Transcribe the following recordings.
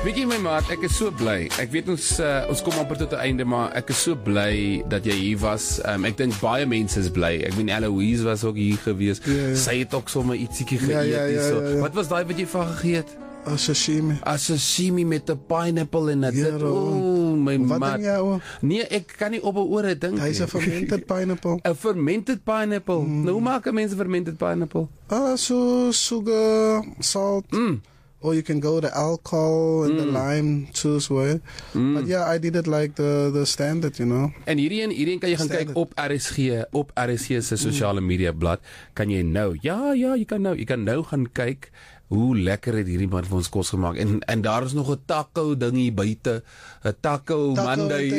Weet jy my maat, ek is so bly. Ek weet ons kom amper tot 'n einde, maar ek is so bly dat jy hier was. Ek dink baie mense is bly. Ek meen Eloise was ook hier gewees. Sy het ook sommer ietsiekie geëet hierso. Wat was daai wat jy van gegee het? Sashimi met 'n pineapple en dit. My maat. Wat dink jy? Nee, ek kan nie op 'n ore dink nie. Hy's 'n fermented pineapple. 'n fermented pineapple. Nou hoe maak 'n mens 'n fermented pineapple? So sugar, salt. Or you can go the alcohol and the lime juice way. But yeah, I did it like the standard, you know. En hierheen kan jy gaan kyk op RSG se sosiale media blad. Kan jy nou? Ja, jy kan nou gaan kyk hoe lekker het hierdie man vir ons kos gemaak. En daar is nog 'n taco ding hier buite. 'n Taco Monday.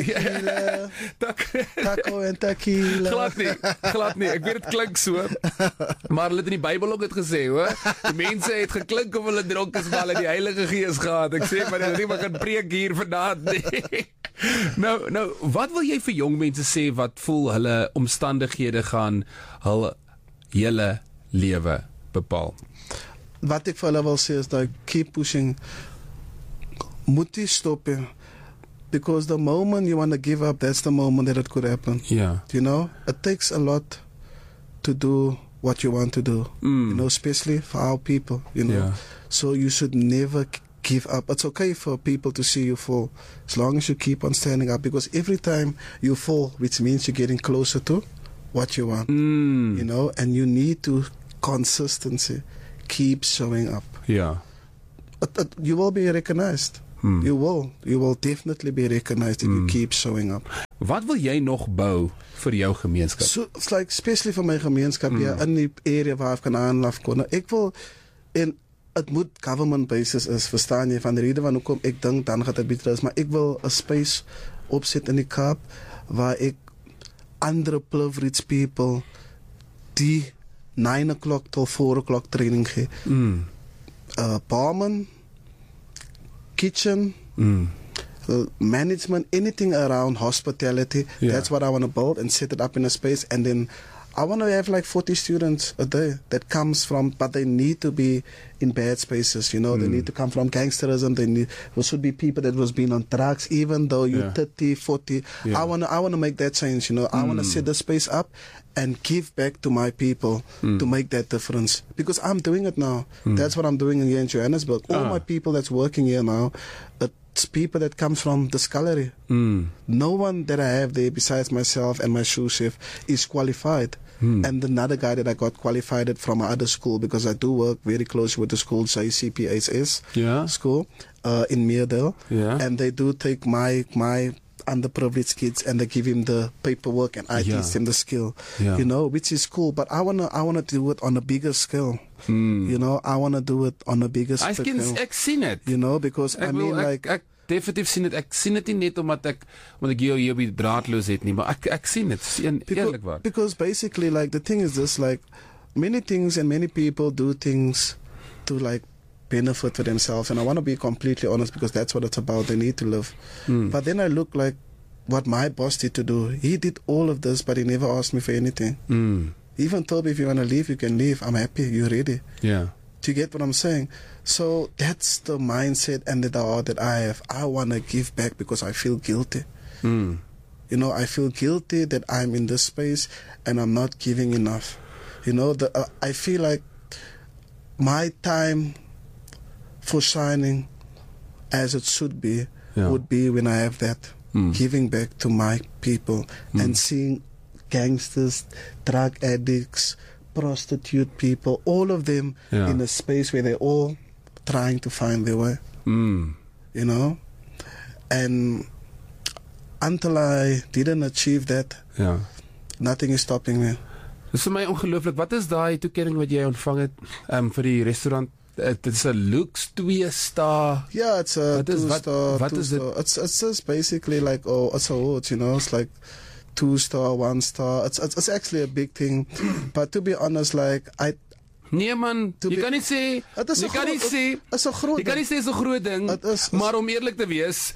Taco en tequila. Glad nie. Ek weet dit klink so. Maar hulle het in die Bybel ook dit gesê, hoor. Die mense het geklink of hulle dronk is, maar hulle die Heilige Gees gehad. Ek sê maar hulle nie kan preek hier vanaand nie. Nou, wat wil jy vir jong mense sê wat voel hulle omstandighede gaan hul hele lewe bepaal? Wat ek vir hulle wil sê is dat keep pushing. Moet jy stop. Because the moment you want to give up, that's the moment that it could happen. Yeah. You know, it takes a lot to do what you want to do. You know, especially for our people, you know. Yeah. So you should never give up. It's okay for people to see you fall, as long as you keep on standing up. Because every time you fall, which means you're getting closer to what you want. You know, and you need to consistency. Keep showing up. Yeah. You will be recognized. You will definitely be recognized if you keep showing up. Wat wil jy nog bou vir jou gemeenskap? So it's like especially vir my gemeenskap in die area waar ek kan aanlaf kon. Ek wil en het moet government basis is, verstaan jy, van die rede van hoekom ek dink dan gaan dit beter is, maar ek wil 'n space opset in die Kaap waar ek ander privileged people die 9 o'clock till 4 o'clock training gee. Barman, kitchen, management, anything around hospitality. That's what I want to build and set it up in a space. And then I want to have like 40 students a day that comes from, but they need to be in bad spaces, you know. They need to come from gangsterism. There should be people that was being on drugs, even though you're 30, 40. I want to make that change, you know. I want to set the space up and give back to my people to make that difference. Because I'm doing it now. That's what I'm doing here in Johannesburg. All my people that's working here now, it's people that comes from the scullery. No one that I have there besides myself and my sous chef is qualified. And another guy that I got qualified from other school, because I do work very closely with the school, JCPHS school in Meerdale. And they do take my underprivileged kids and they give him the paperwork and I teach him the skill, you know, which is cool. But I wanna do it on a bigger scale. You know, I wanna do it on a bigger scale. Ek sien dit. You know, because ek definitief sien dit. Ek sien dit nie net omdat ek jou hier op die draadloos het nie, maar ek sien dit. Eerlikwaar. Because basically, like, the thing is this, like, many things and many people do things to, like, benefit for themselves, and I want to be completely honest, because that's what it's about. They need to live. But then I look like what my boss did to do. He did all of this, but he never asked me for anything. He even told me, if you want to leave, you can leave. I'm happy. You're ready. Yeah. Do you get what I'm saying? So that's the mindset and the thought that I have. I want to give back because I feel guilty. You know, I feel guilty that I'm in this space and I'm not giving enough. You know, I feel like my time for shining as it should be would be when I have that giving back to my people and seeing gangsters, drug addicts, prostitute people, all of them in a space where they're all trying to find their way. You know, and until I didn't achieve that, nothing is stopping me. Dis vir my ongelooflik. Wat is daai toekenning wat jy ontvang het vir die restaurant? Dit is 'n Lux 2-star. Yeah, it's a 2-star. What is it? It's just basically like, it's awards, you know. It's like 2-star, 1-star. It's actually a big thing. But to be honest, like, nee man, jy kan nie sê is 'n groot ding, maar om eerlik te wees,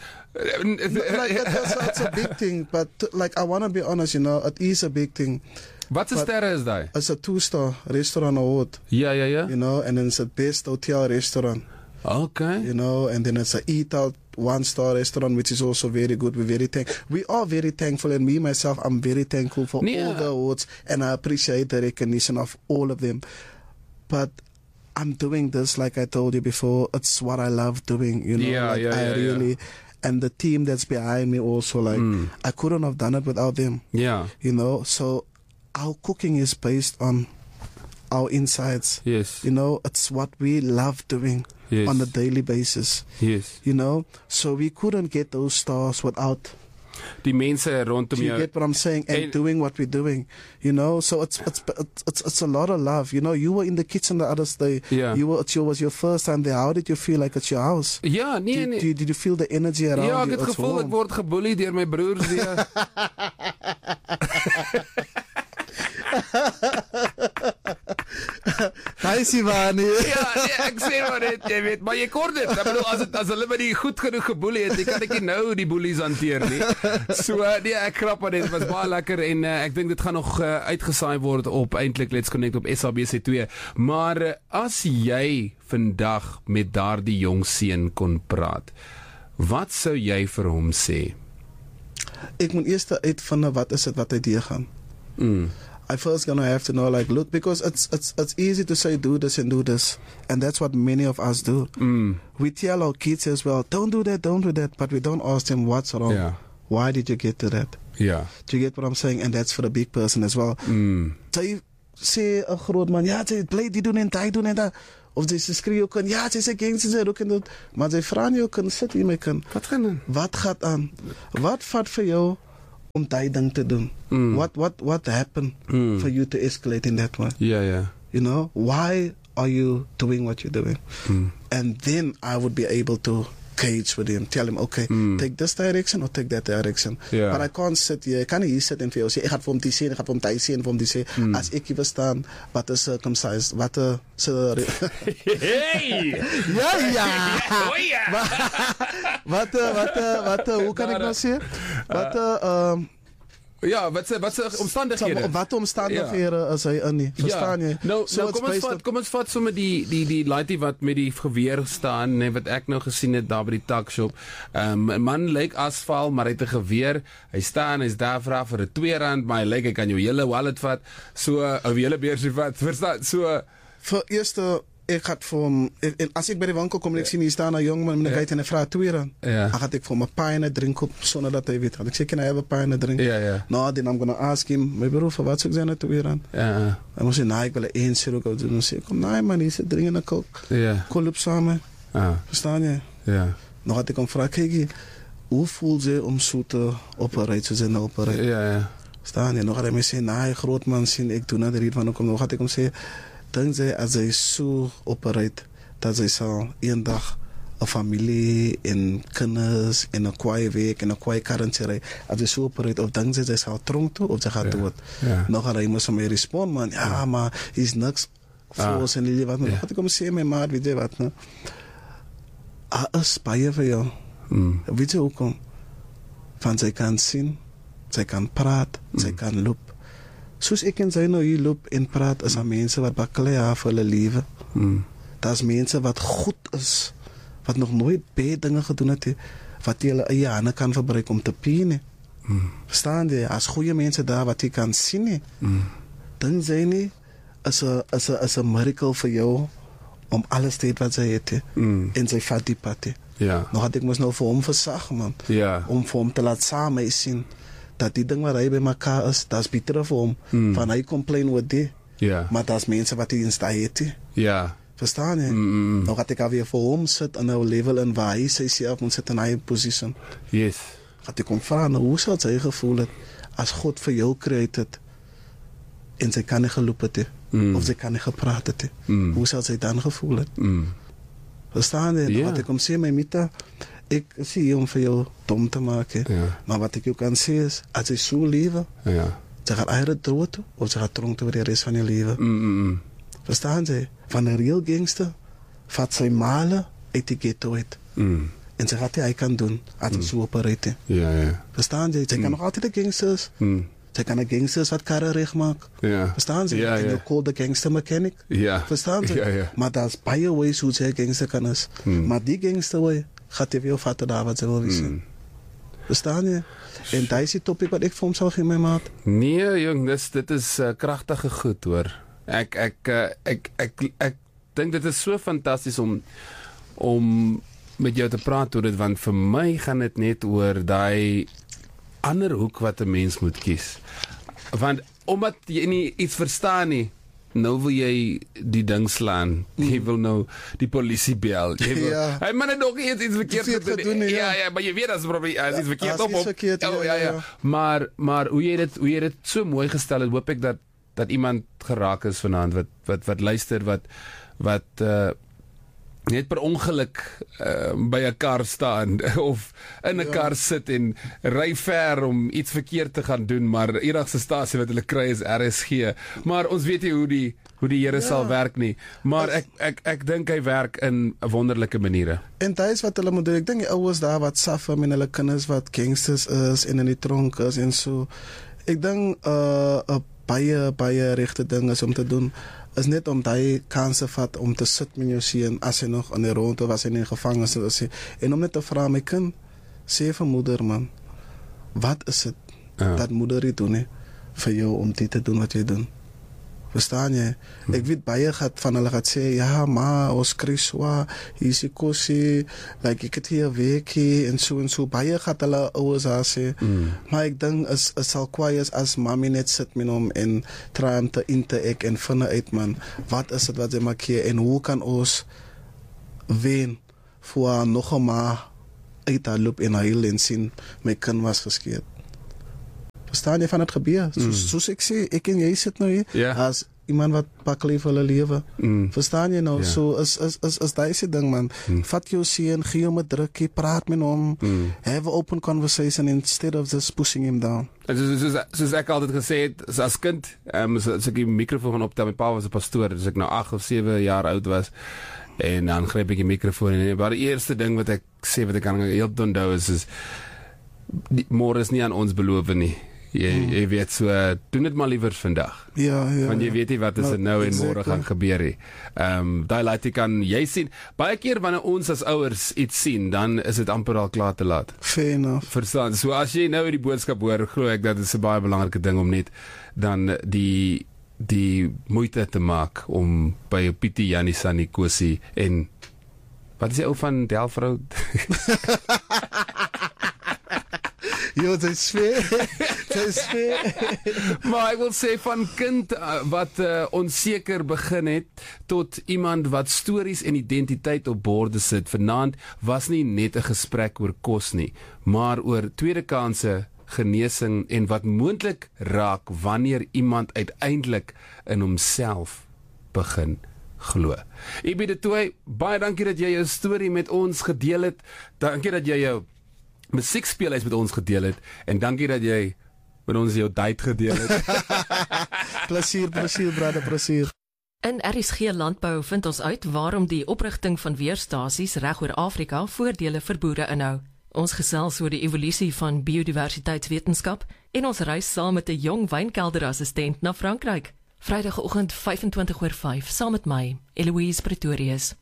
it's a big thing, but like, I want to be honest, you know, it is a big thing. Wat se sterre is daai? It's a 2-star restaurant award. Ja. You know, and then it's a best hotel restaurant. Okay. You know, and then it's a eat out one-star restaurant, which is also very good. We are very thankful, and me myself, I'm very thankful for all the awards, and I appreciate the recognition of all of them. But I'm doing this, like I told you before, it's what I love doing, you know. I really, and the team that's behind me also, like, I couldn't have done it without them. Yeah. You know, so our cooking is based on our insides. Yes. You know, it's what we love doing on a daily basis. Yes. You know, so we couldn't get those stars without die mense rondom jou. You get what I'm saying? And doing what we're doing, you know. So it's a lot of love. You know, you were in the kitchen the other day. Yeah. It was your first time there. How did you feel like it's your house? Ja, nee. Did you feel the energy around you? Ja, ek het gevoel ek word gebully deur my broers weer. Hi Sivani. Ja, nee, ek sê maar net, jy weet, maar jy kon dit. Ek bedoel as hulle my nie goed genoeg geboelie het, kan ek nie nou die boelies hanteer nie. So nee, ek grap maar dit was baie lekker en ek dink dit gaan nog uitgesaai word op eintlik Let's Connect op SABC2. Maar as jy vandag met daardie jong seun kon praat, wat sou jy vir hom sê? Ek moet eers uitvind wat is dit wat hy deurgaan. I first gonna have to know, like, look, because it's easy to say do this and do this, and that's what many of us do. We tell our kids as well, don't do that, but we don't ask them what's wrong. Yeah. Why did you get to that? Yeah. Do you get what I'm saying? And that's for the big person as well. Sy sê 'n groot man, ja, sy bly die doen en hy doen en dat. Of sy skree ook, ja, sy sê gangster sy rook en dat. Maar sy vra nie ook, sit hier my kind. Wat gaan aan? Wat gaan aan? Wat vat vir jou om daai ding te doen? What happened for you to escalate in that one? Yeah. You know, why are you doing what you're doing? And then I would be able to gauge with him, tell him, okay, take this direction or take that direction. Yeah. But I can't sit here, ek kan nie hier sit en vir jou sê, ek gaan vir hom die sê, ek gaan vir hom die sê en vir hom die sê, as ek hier verstaan, wat is circumcised, wat Hey! ja! Oh ja! Wat, hoe kan ek nou sê? Ja, wat se omstandighede? Wat omstandighede is hy in nie? Verstaan jy? Nou So kom ons vat sommer die laaitie wat met die geweer staan, nee, wat ek nou gesien het daar by die takshop. 'n man lyk asfal, maar hy het 'n geweer. Hy staan, hy's daar vir 'n R2, maar hy lyk hy kan jou hele wallet vat. So 'n hele beursie vat. Verstaan? So vir eerste ek het vir hom, as ek by die winkel kom en ek sien hier staan 'n jong man met 'n geit en hy vra R2. Ja. Dan gaan ek vir hom 'n pie en 'n drink op sonder dat hy weet. Ek sê, can I have a pie and a drink? Ja. No, then I'm gonna ask him, my bro, vir wat soek jy nou R2? Ja. Hy moet sê, nee, ek wil 'n 1 gou doen. Sê kom, nee man, hier sit dring en 'n coke. Ja. Kom loop saam. Verstaan jy? Ja. Nog het ek hom vra, kyk, hoe voel jy om so te operate soos jy nou operate? Ja. Verstaan jy? Nog het hy my sê, nee, groot man sien ek doen dat er hiervan kom. Nog het ek hom sê, dink jy as hy so operate dat hy sal eendag 'n familie en kinders en 'n kwaai werk en 'n kwaai currency ry, as hy so operate, of dink jy sal tronk toe of jy gaan dood? Nog het hy moes my respond, man, ja, maar is niks voor en liefde wat. Nog het ek hom sê, my maat, weet jy wat, nou? Is baie vir jou. Weet jy hoekom? Van sy kan sien, sy kan praat, sy kan loop. Soos ek en sy nou hier loop en praat, is daar mense wat baklei haar vir hulle lewe. Daar's mense wat goed is, wat nog nooit baie dinge gedoen het, wat jy hulle eie hande kan verbruik om te pien. Verstaan jy? As goeie mense daar wat jy kan sien, dan sy nie, is 'n miracle vir jou om alles te hê wat sy het, en sy vat die pad. Ja. Nog had ek moes nou vir hom versag, man. Ja. Om vir hom te laat saam mee sien dat die ding wat hy by mekaar is, dat is beter vir hom. Van hy complain oor die. Ja. Maar dat is mense wat hy in sta het. Ja. Verstaan jy? Nou gaat ek alweer vir hom sit in 'n level in waar hy self moet sit in hy position. Yes. Gaat ek hom vra, nou, hoe sal sy gevoel het as God vir jou create het en sy kan nie geloop het, of sy kan nie gepraat het. Hoe sal sy dan gevoel het? Verstaan jy? Nou, wat ek hom sê, my Mita, ek sê hier om vir jou dom te maak, maar wat ek jou kan sê is, as jy so lewe, sy gaat either dood toe, of sy gaat tronk toe vir die rest van jou lewe. Verstaan jy? Van 'n real gangster vat sy male uit die ghetto uit. En sy gaat hy kan doen as hy so operate. Ja. Verstaan jy? Sy kan nog altyd 'n gangster is. Sy kan 'n gangsters wat karre regmaak. Ja. Verstaan jy? Ja, En ja. you call the gangster mechanic. Ja. Verstaan jy? Ja, ja. Maar daar's baie ways hoe jy 'n gangster kan is. Maar die gangster way gaat jy veel vatter daar wat sy wil wees. Verstaan jy? En daai is die topic wat ek vir hom sal gee, my maat. Nee, jong, dit is kragtige goed, hoor. Ek dink dit is so fantasties om met jou te praat oor dit, want vir my gaan dit net oor daai ander hoek wat 'n mens moet kies. Want omdat jy nie iets verstaan nie, nou wil jy die ding slaan. Jy wil nou die polisie bel. Jy wil, Ja. Hy man het nog iets verkeerd gedoen, ja. Ja, maar jy weet as probleem as iets verkeerd As iets op. verkeerd, Oh, ja, ja, ja. ja. Maar hoe jy dit so mooi gestel het, hoop ek dat iemand geraak is vanaand wat luister, wat net per ongeluk by 'n kar staan of in 'n kar sit en ry ver om iets verkeerd te gaan doen, maar enigste stasie wat hulle kry is RSG. Maar ons weet nie hoe die Here sal werk nie, maar ek dink hy werk in wonderlike maniere. En dit is wat hulle moet doen. Ek dink die ouers daar wat suffer met hulle kinders wat gangsters is en in die tronk is en so. Ek dink 'n baie regte ding is om te doen is net om daai kanse vat om te sit met jou seun as hy nog in die rond of as hy in die gevangenis is en om net te vra, my kind, sê vir moeder, man, wat is dit dat moeder dit doen vir jou om dit te doen wat jy doen? Verstaan jy? Ek weet baie van hulle gaan sê, ja, maar ons kry swaar, hier is die kosie, like ek het hier weekie en so, baie gaan hulle ouers daar sê, maar ek dink is sal kwaai as mami net sit met hom en try om te interact en vind uit, man, wat is dit wat jy maak hier en hoe kan ons wen voor nog eenmaal uit haar loop en huil en sien my kind was geskeerd. Verstaan jy van het gebeur? Soos ek sê, ek en jy sit nou hier as iemand wat pak lief hulle lewe. Verstaan jy nou? So is daai se ding, man. Vat jou seun, gee hom 'n drukkie, praat met hom, have an open conversation instead of just pushing him down. Soos ek altyd gesê het, as kind, as ek die mikrofoon gaan optel, my pa was 'n pastoor, as ek nou 8 of 7 jaar oud was, en dan gryp ek die mikrofoon en maar die eerste ding wat ek sê wat ek kan heel onthou is môre is nie aan ons beloof nie. Jy weet so, doen dit maar liewer vandag. Ja. Want jy weet nie wat is dit nou en môre gaan gebeur nie. Daai laat kan jy sien. Baie keer wanneer ons as ouers iets sien, dan is dit amper al klaar te laat. Fair enough. Verstaan. So as jy nou die boodskap hoor, glo ek dat dit 'n baie belangrike ding om net dan die moeite te maak om by Pietie, Jannie, Sunny, Kosie en wat is die ou van Delvrou? Jo, dit is fair. Maar ek wil sê van kind wat onseker begin het tot iemand wat stories en identiteit op borde sit. Vanaand was nie net 'n gesprek oor kos nie, maar oor tweede kanse, genesing en wat moontlik raak wanneer iemand uiteindelik in homself begin glo. Ibi de Tooi, baie dankie dat jy jou storie met ons gedeel het. Dankie dat jy jou musiekspeelhuis met ons gedeel het en dankie dat jy met ons jou date gedeel het. Plesier, brother, plesier. In RSG Landbou vind ons uit waarom die oprigting van weerstasies reg oor Afrika voordele vir boere inhou. Ons gesels oor die evolusie van biodiversiteitswetenskap en ons reis saam met 'n jong wynkelderassistent na Frankryk. Vrydagoggend 5:25 oor 5 saam met my, Eloise Pretorius.